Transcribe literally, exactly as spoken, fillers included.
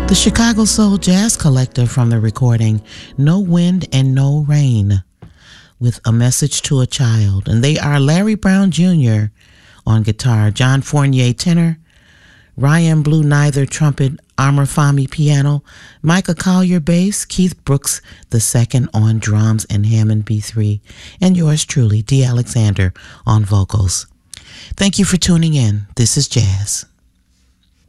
The Chicago Soul Jazz Collective from the recording No Wind and No Rain with A Message to a Child. And they are Larry Brown Junior on guitar, John Fournier tenor, Ryan Blue Neither trumpet, Amr Fahmy piano, Micah Collier bass, Keith Brooks the second on drums and Hammond B three, and yours truly, D. Alexander on vocals. Thank you for tuning in. This is Jazz.